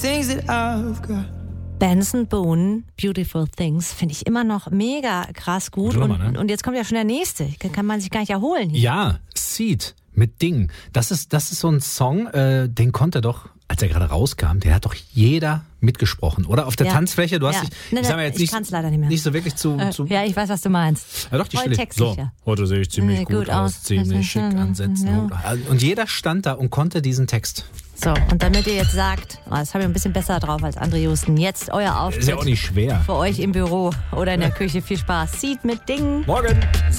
things that I've got. Benson Boone, Beautiful Things, finde ich immer noch mega krass gut. Nummer, ne? Und jetzt kommt ja schon der nächste. Kann man sich gar nicht erholen hier. Ja, Seed mit Ding. Das ist so ein Song, den konnte doch, als er gerade rauskam, der hat doch jeder mitgesprochen, oder? Auf der Tanzfläche, du hast dich, ich sag mal jetzt nicht, kann's leider nicht mehr. Nicht so wirklich zu ja, ich weiß, was du meinst. Ja, doch, die Voll Stelle. textsicher. So, heute sehe ich ziemlich gut aus, ziemlich schick ansetzen. Ja. Und jeder stand da und konnte diesen Text. So, und damit ihr jetzt sagt, das habe ich ein bisschen besser drauf als André Houston, jetzt euer Auftritt. Ist ja auch nicht schwer. Für euch im Büro oder in der Küche. Viel Spaß. Seed mit Ding. Morgen.